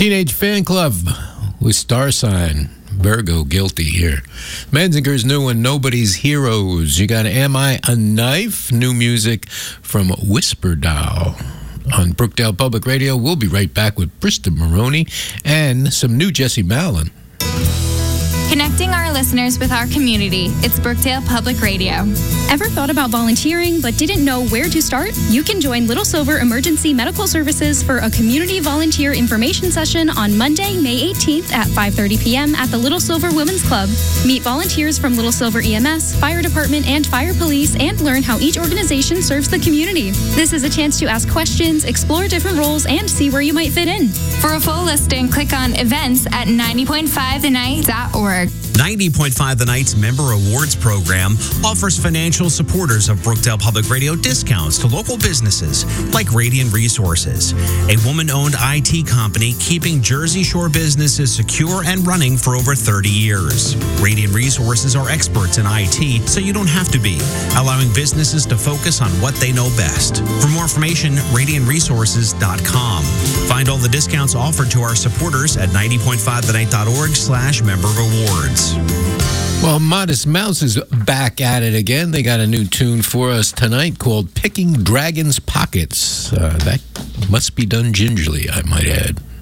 Teenage Fan Club with Star Sign. Virgo, Guilty here. Menzinger's new one, Nobody's Heroes. You got Am I a Knife? New music from Whisper Doll on Brookdale Public Radio. We'll be right back with Brista Maroney and some new Jesse Malin. Connecting our listeners with our community. It's Brookdale Public Radio. Ever thought about volunteering but didn't know where to start? You can join Little Silver Emergency Medical Services for a community volunteer information session on Monday, May 18th at 5:30 p.m. at the Little Silver Women's Club. Meet volunteers from Little Silver EMS, Fire Department, and Fire Police and learn how each organization serves the community. This is a chance to ask questions, explore different roles, and see where you might fit in. For a full listing, click on events at 90.5thenight.org. 90.5 The Night's Member Awards program offers financial supporters of Brookdale Public Radio discounts to local businesses like Radiant Resources, a woman-owned IT company keeping Jersey Shore businesses secure and running for over 30 years. Radiant Resources are experts in IT, so you don't have to be, allowing businesses to focus on what they know best. For more information, radiantresources.com. Find all the discounts offered to our supporters at 90.5thenight.org/member awards. Well, Modest Mouse is back at it again. They got a new tune for us tonight called Picking Dragons' Pockets. That must be done gingerly, I might add.